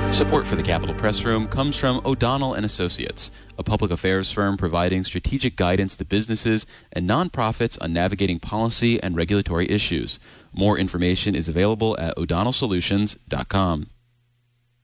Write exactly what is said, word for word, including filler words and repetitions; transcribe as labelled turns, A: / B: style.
A: Support for the Capitol Press Room comes from O'Donnell and Associates, a public affairs firm providing strategic guidance to businesses and nonprofits on navigating policy and regulatory issues. More information is available at o'donnell solutions dot com.